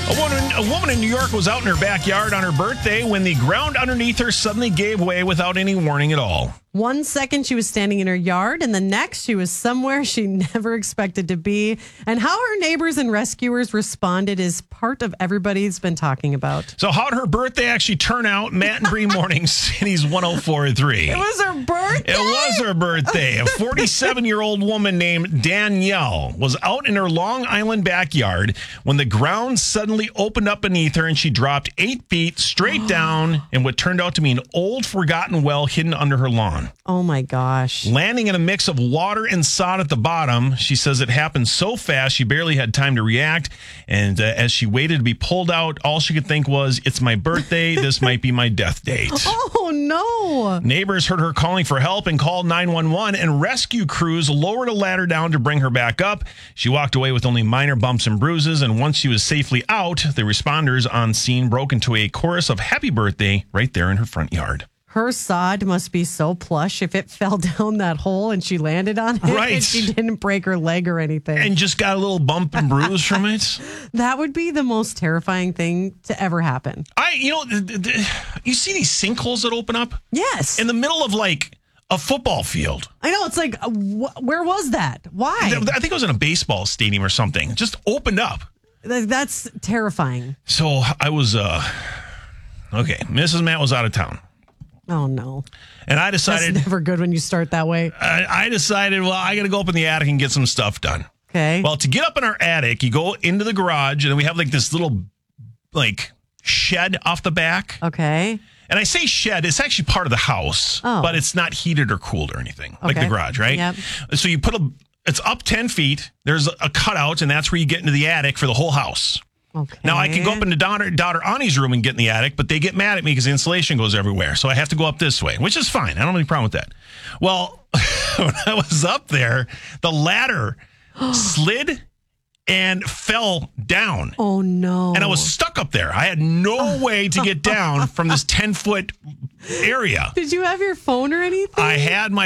A woman in New York was out in her backyard on her birthday when the ground underneath her suddenly gave way without any warning at all. 1 second she was standing in her yard, and the next she was somewhere she never expected to be. And how her neighbors and rescuers responded is part of everybody's been talking about. So how'd her birthday actually turn out? Matt and Bree Mornings, Cities 104.3. It was her birthday? It was her birthday. A 47-year-old woman named Danielle was out in her Long Island backyard when the ground suddenly opened up beneath her and she dropped 8 feet straight down in what turned out to be an old forgotten well hidden under her lawn. Oh my gosh. Landing in a mix of water and sod at the bottom, she says it happened so fast she barely had time to react. And as she waited to be pulled out, all she could think was, it's my birthday. This might be my death date. Oh no. Neighbors heard her calling for help and called 911, and rescue crews lowered a ladder down to bring her back up. She walked away with only minor bumps and bruises, and once she was safely out, the responders on scene broke into a chorus of happy birthday right there in her front yard. Her sod must be so plush if it fell down that hole and she landed on it. Right. And she didn't break her leg or anything. And just got a little bump and bruise from it. That would be the most terrifying thing to ever happen. You see these sinkholes that open up? Yes. In the middle of like a football field. I know. It's like, where was that? Why? I think it was in a baseball stadium or something. Just opened up. That's terrifying. So I was, Mrs. Matt was out of town. Oh, no. And I decided... That's never good when you start that way. I decided, well, I got to go up in the attic and get some stuff done. Okay. Well, to get up in our attic, you go into the garage, and then we have like this little, like, shed off the back. Okay. And I say shed, it's actually part of the house, but it's not heated or cooled or anything, like the garage, right? Yep. So you it's up 10 feet, there's a cutout, and that's where you get into the attic for the whole house. Okay. Now, I can go up into daughter Ani's room and get in the attic, but they get mad at me because the insulation goes everywhere. So I have to go up this way, which is fine. I don't have any problem with that. Well, when I was up there, the ladder slid and fell down. Oh, no. And I was stuck up there. I had no way to get down from this 10-foot area. Did you have your phone or anything? I had my